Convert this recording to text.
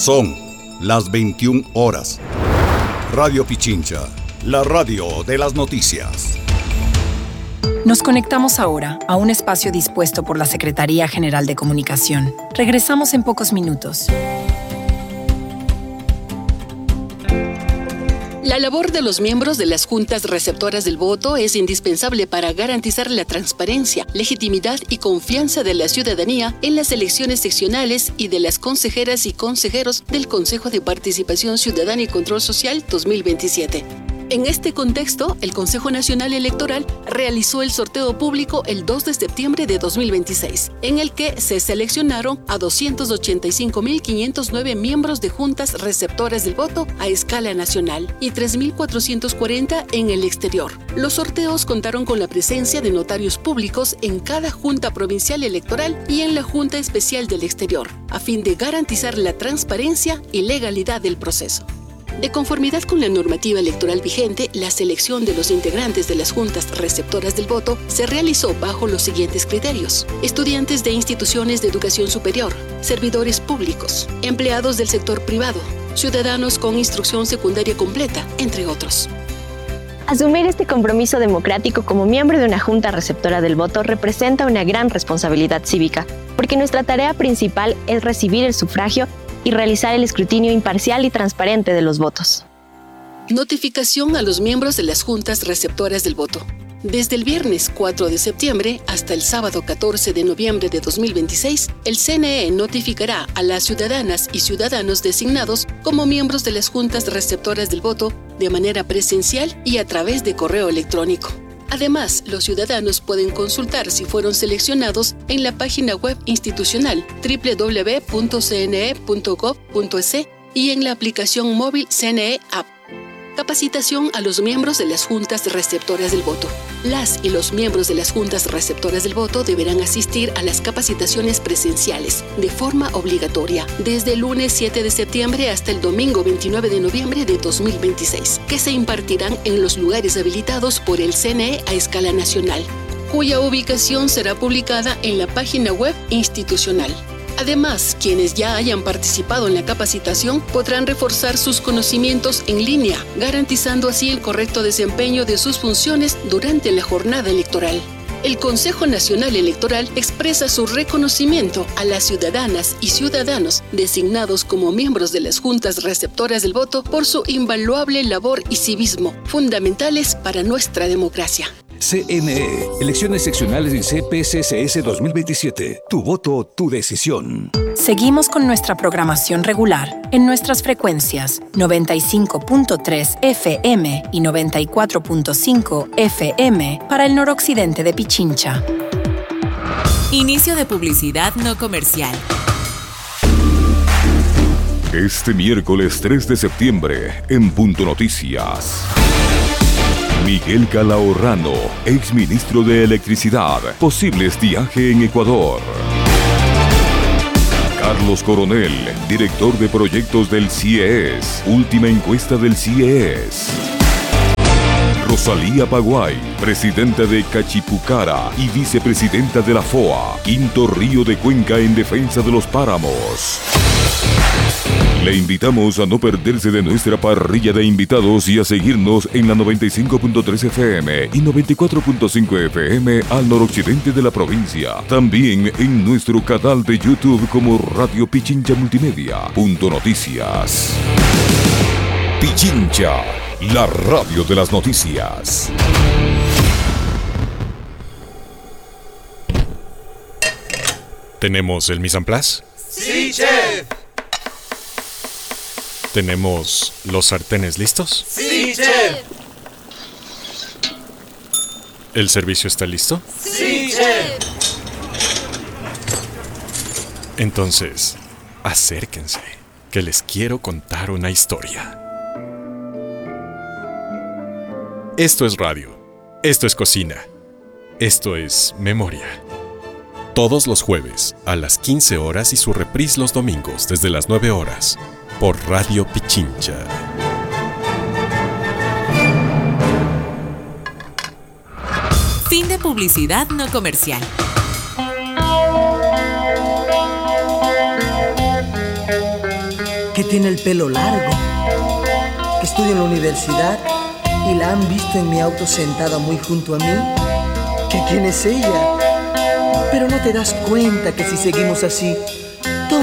Son las 21 horas. Radio Pichincha, la radio de las noticias. Nos conectamos ahora a un espacio dispuesto por la Secretaría General de Comunicación. Regresamos en pocos minutos. La labor de los miembros de las juntas receptoras del voto es indispensable para garantizar la transparencia, legitimidad y confianza de la ciudadanía en las elecciones seccionales y de las consejeras y consejeros del Consejo de Participación Ciudadana y Control Social 2027. En este contexto, el Consejo Nacional Electoral realizó el sorteo público el 2 de septiembre de 2026, en el que se seleccionaron a 285.509 miembros de juntas receptoras del voto a escala nacional y 3.440 en el exterior. Los sorteos contaron con la presencia de notarios públicos en cada junta provincial electoral y en la Junta Especial del Exterior, a fin de garantizar la transparencia y legalidad del proceso. De conformidad con la normativa electoral vigente, la selección de los integrantes de las juntas receptoras del voto se realizó bajo los siguientes criterios: estudiantes de instituciones de educación superior, servidores públicos, empleados del sector privado, ciudadanos con instrucción secundaria completa, entre otros. Asumir este compromiso democrático como miembro de una junta receptora del voto representa una gran responsabilidad cívica, porque nuestra tarea principal es recibir el sufragio y realizar el escrutinio imparcial y transparente de los votos. Notificación a los miembros de las juntas receptoras del voto. Desde el viernes 4 de septiembre hasta el sábado 14 de noviembre de 2026, el CNE notificará a las ciudadanas y ciudadanos designados como miembros de las juntas receptoras del voto de manera presencial y a través de correo electrónico. Además, los ciudadanos pueden consultar si fueron seleccionados en la página web institucional www.cne.gov.es y en la aplicación móvil CNE App. Capacitación a los miembros de las juntas receptoras del voto. Las y los miembros de las juntas receptoras del voto deberán asistir a las capacitaciones presenciales de forma obligatoria desde el lunes 7 de septiembre hasta el domingo 29 de noviembre de 2026, que se impartirán en los lugares habilitados por el CNE a escala nacional, cuya ubicación será publicada en la página web institucional. Además, quienes ya hayan participado en la capacitación podrán reforzar sus conocimientos en línea, garantizando así el correcto desempeño de sus funciones durante la jornada electoral. El Consejo Nacional Electoral expresa su reconocimiento a las ciudadanas y ciudadanos designados como miembros de las juntas receptoras del voto por su invaluable labor y civismo, fundamentales para nuestra democracia. CNE, Elecciones Seccionales y CPCCS 2027. Tu voto, tu decisión. Seguimos con nuestra programación regular en nuestras frecuencias 95.3 FM y 94.5 FM para el noroccidente de Pichincha. Inicio de publicidad no comercial. Este miércoles 3 de septiembre, en Punto Noticias. Miguel Calahorrano, exministro de Electricidad, posibles viaje en Ecuador. Carlos Coronel, director de proyectos del CIES, última encuesta del CIES. Rosalía Paguay, presidenta de Cachipucara y vicepresidenta de la FOA, quinto río de Cuenca en defensa de los páramos. Le invitamos a no perderse de nuestra parrilla de invitados y a seguirnos en la 95.3 FM y 94.5 FM al noroccidente de la provincia. También en nuestro canal de YouTube como Radio Pichincha Multimedia. Punto Noticias. Pichincha, la radio de las noticias. ¿Tenemos el mise en place? ¡Sí, chef! ¿Tenemos los sartenes listos? ¡Sí, chef! ¿El servicio está listo? ¡Sí, chef! Entonces, acérquense, que les quiero contar una historia. Esto es radio. Esto es cocina. Esto es memoria. Todos los jueves a las 15 horas y su reprise los domingos desde las 9 horas por Radio Pichincha. Fin de publicidad no comercial. que tiene el pelo largo, que estudia en la universidad y la han visto en mi auto sentada muy junto a mí. ¿Que quién es ella? Pero no te das cuenta que si seguimos así